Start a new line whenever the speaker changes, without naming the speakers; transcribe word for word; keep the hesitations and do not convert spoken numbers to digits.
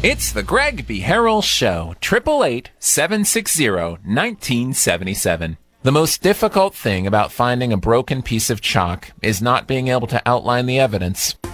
It's the Greg B. Harrell Show, eight eight eight, seven six zero, one nine seven seven. The most difficult thing about finding a broken piece of chalk is not being able to outline the evidence.